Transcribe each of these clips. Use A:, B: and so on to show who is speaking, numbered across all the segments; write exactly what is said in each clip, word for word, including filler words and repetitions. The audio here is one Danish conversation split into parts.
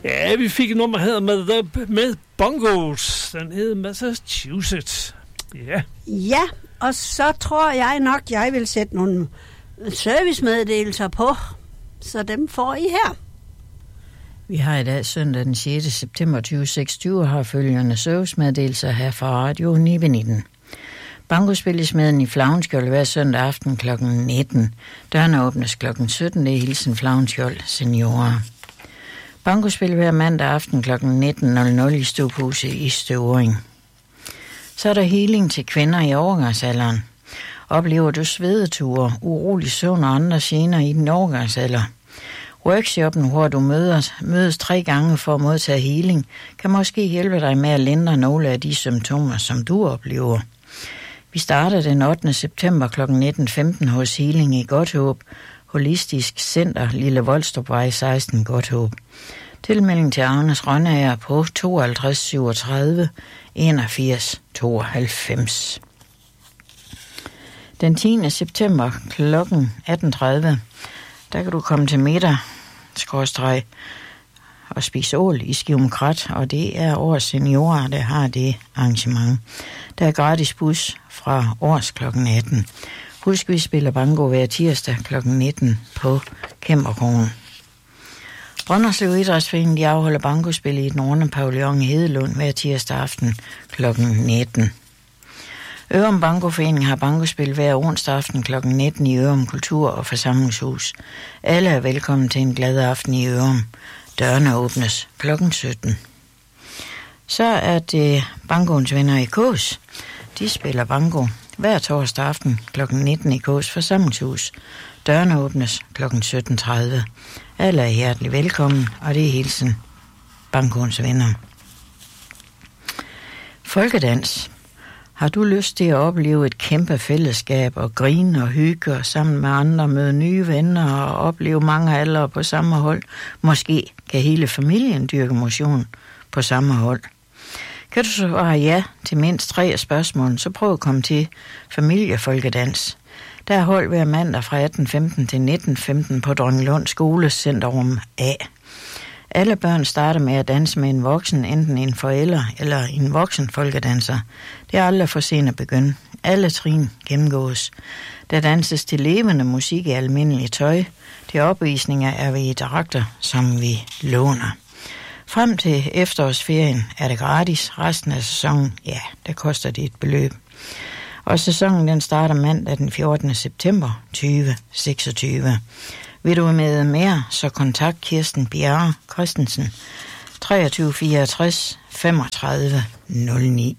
A: Ja, vi fik et nummer her med, med bongos. Den hed Massachusetts. Ja.
B: Ja, og så tror jeg nok, jeg vil sætte nogle servicemeddelelser på, så dem får I her.
C: Vi har i dag søndag den sjette september tyve seksogtyve og har følgende servicemeddelelser her fra Radio ni nitten. Bankospillesmeden i Flavnskjold hver søndag aften klokken nitten. Dørene åbnes klokken sytten. Det er hilsen Flavnskjold seniorer. Bankospil hver mandag aften klokken nitten i Støvhuset i Støvring. Så er der healing til kvinder i overgangsalderen. Oplever du svedeture, urolig søvn og andre gener i den overgangsalder? Workshoppen, hvor du mødes, mødes tre gange for at modtage healing, kan måske hjælpe dig med at lindre nogle af de symptomer, som du oplever. Vi starter den ottende september klokken nitten femten hos Healing i Godthåb, Holistisk Center, Lille Voldstrupvej seksten, Godthåb. Tilmelding til Agnes Rønnager på tooghalvtreds syvogtredive enogfirs tooghalvfems. Den tiende september klokken atten tredive, der kan du komme til middag, skråstreg, og spise ål i Skium Krat, og det er års seniorer, der har det arrangement. Der er gratis bus fra års klokken atten. Husk, vi spiller banko hver tirsdag klokken nitten på Kæmperkrogen. Brønderslev Idrætsforening, de afholder bankospil i den runde pavillon i Hedelund hver tirsdag aften klokken nitten. Ørum Bankoforening har bankospil hver onsdag aften klokken nitten i Ørum Kultur- og Forsamlingshus. Alle er velkommen til en glad aften i Ørum. Dørene åbnes klokken sytten. Så er det bankoens venner i Kås. De spiller banko hver torsdag aften klokken nitten i Kås Forsamlingshus. Dørene åbnes klokken sytten tredive. Alle er hjertelig velkommen, og det er hilsen bankoens venner. Folkedans. Har du lyst til at opleve et kæmpe fællesskab og grine og hygge og sammen med andre, møde nye venner og opleve mange aldre på samme hold? Måske kan hele familien dyrke motion på samme hold. Kan du så svare ja til mindst tre af spørgsmålene, så prøv at komme til Familiefolkedans. Der er hold hver mandag fra atten femten til nitten femten på Dronninglund Skolecenterrum A. Alle børn starter med at danse med en voksen, enten en forælder eller en voksen folkedanser. Det er aldrig for sent at begynde. Alle trin gennemgås. Der danses til levende musik i almindelig tøj. Til opvisninger er vi i dragter, som vi låner. Frem til efterårsferien er det gratis. Resten af sæsonen, ja, der koster det et beløb. Og sæsonen den starter mandag den fjortende september tyve seksogtyve. Vil du med mere, så kontakt Kirsten Bjerre Christensen treogtyve fireogtres femogtredive nul ni.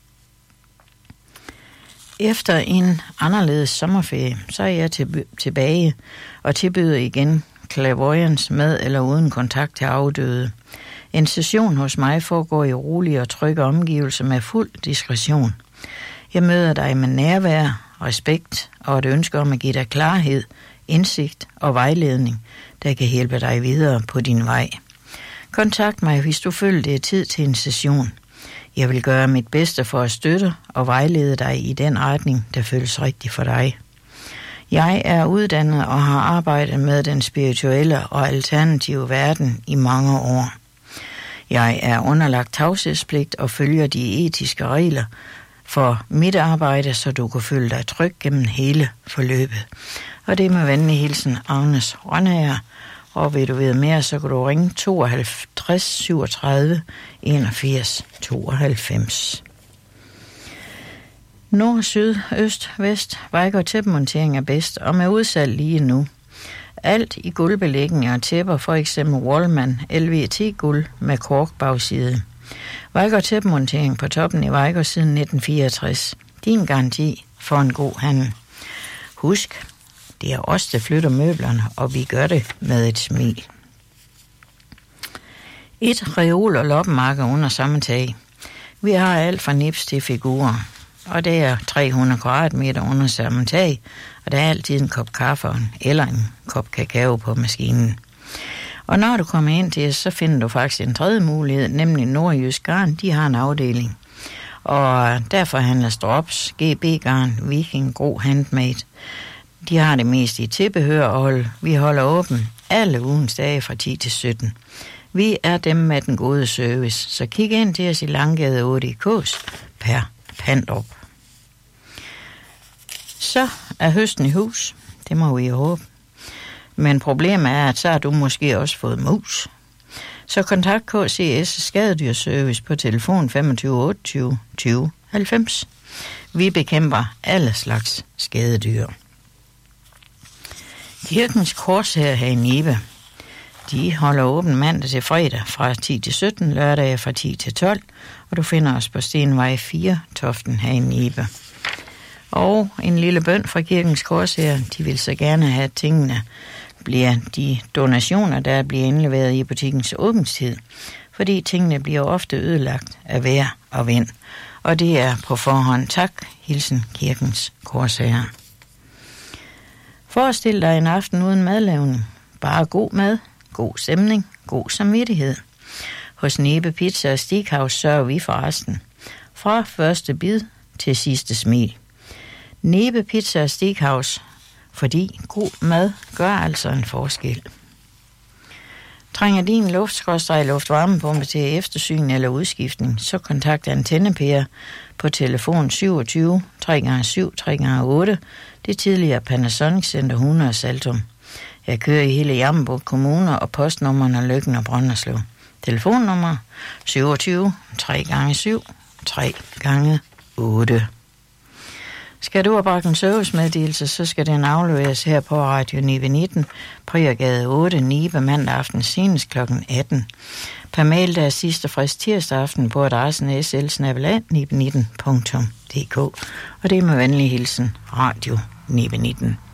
C: Efter en anderledes sommerferie, så er jeg tilbage og tilbyder igen clairvoyance med eller uden kontakt til afdøde. En session hos mig foregår i rolige og trygge omgivelser med fuld diskretion. Jeg møder dig med nærvær, respekt og et ønske om at give dig klarhed, indsigt og vejledning, der kan hjælpe dig videre på din vej. Kontakt mig, hvis du føler det er tid til en session. Jeg vil gøre mit bedste for at støtte og vejlede dig i den retning, der føles rigtig for dig. Jeg er uddannet og har arbejdet med den spirituelle og alternative verden i mange år. Jeg er underlagt tavshedspligt og følger de etiske regler for mit arbejde, så du kan føle dig tryg gennem hele forløbet. Og det er med venlig hilsen Agnes Rønnager. Og vil du vide mere, så kan du ringe tooghalvtreds syvogtredive enogfirs tooghalvfems. Nord, syd, øst, vest, Vejgaard tæppemontering er bedst, og med udsalg lige nu. Alt i gulvbelægninger og tæpper, for eksempel Wallman L V T-gulv med korkbagside. Vejgaard tæppemontering på toppen i Vejgaard siden nitten fireogtres. Din garanti for en god handel. Husk, det er os, der flytter møblerne, og vi gør det med et smil. Et reol og loppemarked under samme tag. Vi har alt fra nips til figurer, og det er tre hundrede kvadratmeter under samme tag, og der er altid en kop kaffe eller en kop kakao på maskinen. Og når du kommer ind til os, så finder du faktisk en tredje mulighed, nemlig Nordjysk Garn. De har en afdeling. Og derfor handles drops, G B-garn, Viking, Gro Handmade. De har det mest i tilbehør og hold. Vi holder åben alle ugens dage fra ti til sytten. Vi er dem med den gode service, så kig ind til os i Langgade otte i Kås per Pandrup. Så er høsten i hus, det må vi håbe. Men problemet er, at så har du måske også fået mus. Så kontakt K C S Skadedyrservice på telefon femogtyve otteogtyve tyve halvfems. Vi bekæmper alle slags skadedyr. Kirkens Korshær her i Nibe, de holder åben mandag til fredag fra ti til sytten, lørdag fra ti til tolv, og du finder os på Stenvej fire, Toften her i Nibe. Og en lille bøn fra Kirkens Korshær, de vil så gerne have tingene bliver de donationer, der bliver indleveret i butikkens åbningstid, fordi tingene bliver ofte ødelagt af vejr og vind. Og det er på forhånd tak, hilsen Kirkens Korshær. Forestil dig en aften uden madlavning. Bare god mad, god stemning, god samvittighed. Hos Nibe Pizza og Steakhouse sørger vi for resten. Fra første bid til sidste smil. Nibe Pizza og Steakhouse, fordi god mad gør altså en forskel. Trænger din luft-luftvarmepumpe til eftersyn eller udskiftning, så kontakt Antennepære på telefon syvogtyve tre gange syv tre gange otte, det tidligere Panasonic Center hundrede Saltum. Jeg kører i hele Jammerbugt Kommune og postnummerne Løkken og Brønderslev. Telefonnummer syvogtyve tre gange syv tre gange otte. Skal du have bragt en servicemeddelelse, så skal den afleveres her på Radio Nibe nitten, Priergade otte, Nibe, mandag aften senest klokken atten. Per mail der er sidste frist tirsdag aften på adressen s l snabel-a nibe nitten punktum d k. Og det er med venlig hilsen Radio Nibe nitten.